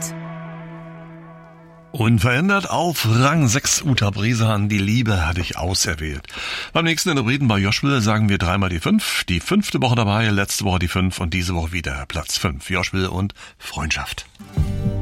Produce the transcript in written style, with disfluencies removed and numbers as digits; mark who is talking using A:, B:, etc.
A: Unverändert auf Rang 6 Uta Bresan, die Liebe hat dich auserwählt. Beim nächsten Interpreten bei Joshua sagen wir dreimal die 5. Die 5. Woche dabei, letzte Woche die 5 und diese Woche wieder Platz 5. Joshua und Freundschaft.